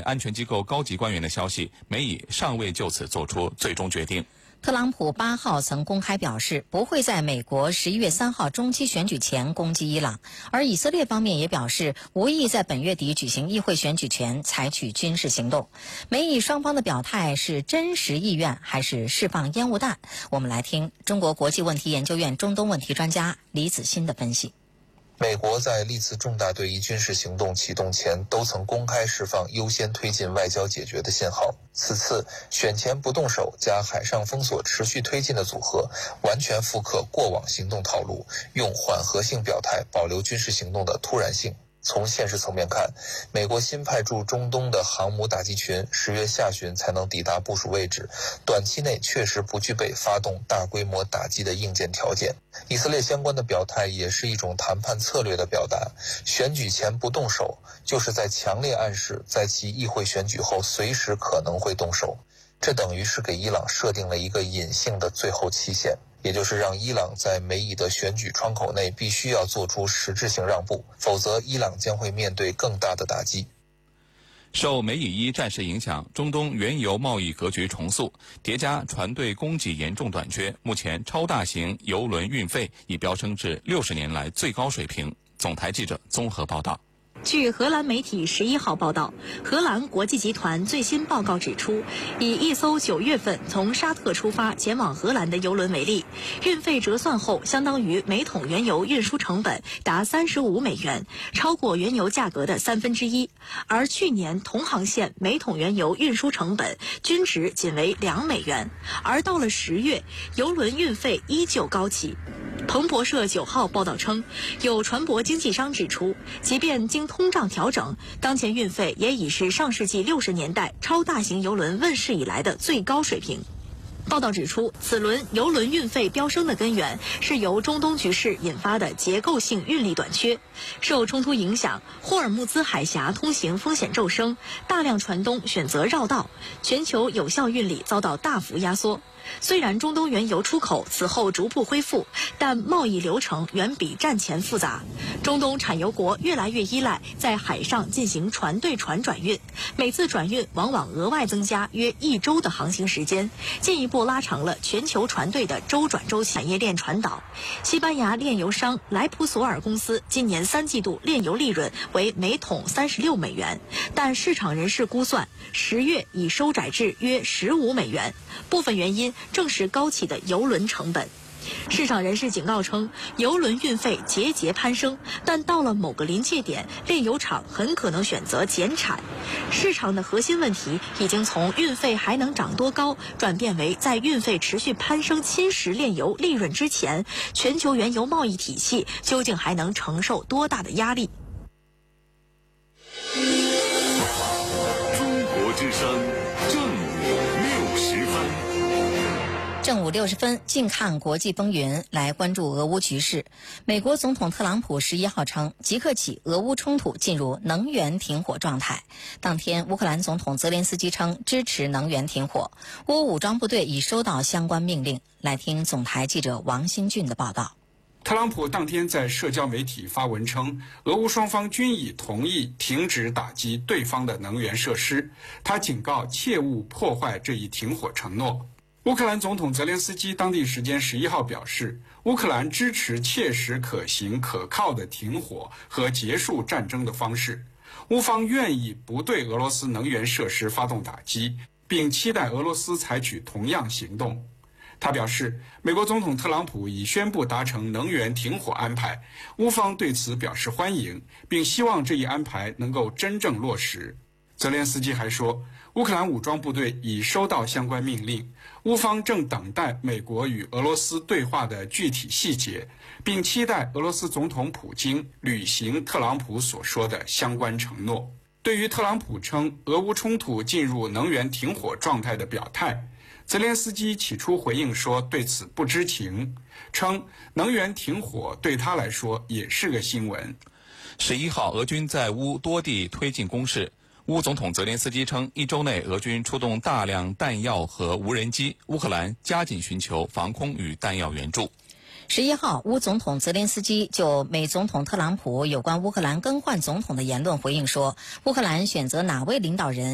安全机构高级官员的消息，美以尚未就此做出最终决定。 特朗普8号曾公开表示，不会在美国11月3号中期选举前攻击伊朗，而以色列方面也表示无意在本月底举行议会选举前采取军事行动。美以双方的表态是真实意愿还是释放烟雾弹？我们来听中国国际问题研究院中东问题专家李子欣的分析。 美国在历次重大对伊军事行动启动前都曾公开释放优先推进外交解决的信号，此次选前不动手加海上封锁持续推进的组合，完全复刻过往行动套路，用缓和性表态保留军事行动的突然性。从现实层面看，美国新派驻中东的航母打击群10月下旬才能抵达部署位置，短期内确实不具备发动大规模打击的硬件条件。以色列相关的表态也是一种谈判策略的表达，选举前不动手，就是在强烈暗示在其议会选举后随时可能会动手，这等于是给伊朗设定了一个隐性的最后期限，也就是让伊朗在美以的选举窗口内必须要做出实质性让步，否则伊朗将会面对更大的打击。 受美以伊战事影响，中东原油贸易格局重塑，叠加船队供给严重短缺，目前超大型油轮运费已飙升至60年来最高水平。总台记者综合报道。 据荷兰媒体11号报道，荷兰国际集团最新报告指出，以一艘9月份从沙特出发前往荷兰的油轮为例，运费折算后相当于每桶原油运输成本达35美元，超过原油价格的1/3。而去年同航线每桶原油运输成本均值仅为2美元，而到了10月，油轮运费依旧高企。彭博社9号报道称，有船舶经纪商指出，即便经通胀调整，当前运费也已是上世纪60年代超大型油轮问世以来的最高水平。报道指出，此轮油轮运费飙升的根源是由中东局势引发的结构性运力短缺。受冲突影响，霍尔木兹海峡通行风险骤升，大量船东选择绕道，全球有效运力遭到大幅压缩。虽然中东原油出口此后逐步恢复，但贸易流程远比战前复杂。中东产油国越来越依赖在海上进行船对船转运，每次转运往往额外增加约1周的航行时间，进一步拉长了全球船队的周转周期。产业链传导，西班牙炼油商莱普索尔公司今年3季度炼油利润为每桶36美元，但市场人士估算10月已收窄至约15美元，部分原因正是高企的油轮成本。市场人士警告称，油轮运费节节攀升，但到了某个临界点，炼油厂很可能选择减产。市场的核心问题已经从运费还能涨多高，转变为在运费持续攀升侵蚀炼油利润之前，全球原油贸易体系究竟还能承受多大的压力？ 中国之声正午60分，近看国际风云，来关注俄乌局势。美国总统特朗普11号称，即刻起俄乌冲突进入能源停火状态。当天，乌克兰总统泽连斯基称支持能源停火，乌武装部队已收到相关命令。来听总台记者王新俊的报道。 特朗普当天在社交媒体发文称，俄乌双方均已同意停止打击对方的能源设施。他警告切勿破坏这一停火承诺。乌克兰总统泽连斯基当地时间11号表示，乌克兰支持切实可行可靠的停火和结束战争的方式。乌方愿意不对俄罗斯能源设施发动打击，并期待俄罗斯采取同样行动。他表示，美国总统特朗普已宣布达成能源停火安排，乌方对此表示欢迎，并希望这一安排能够真正落实。泽连斯基还说，乌克兰武装部队已收到相关命令，乌方正等待美国与俄罗斯对话的具体细节，并期待俄罗斯总统普京履行特朗普所说的相关承诺。对于特朗普称俄乌冲突进入能源停火状态的表态，泽连斯基起初回应说对此不知情，称能源停火对他来说也是个新闻。 11号，俄军在乌多地推进攻势。乌总统泽连斯基称，1周内俄军出动大量弹药和无人机，乌克兰加紧寻求防空与弹药援助。 11号，乌总统泽连斯基就美总统特朗普有关乌克兰更换总统的言论回应说，乌克兰选择哪位领导人